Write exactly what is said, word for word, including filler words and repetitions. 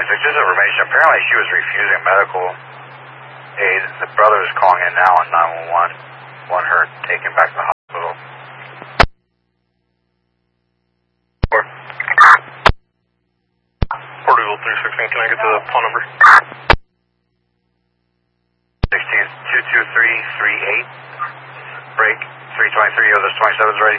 twenty-six, just information. Apparently she was refusing medical aid. The brother is calling in now on nine one one. Want her taken back to the hospital. Portugal three sixteen, can I get the phone number? sixteen two two three three eight. Break three twenty-three, are those twenty-sevens ready?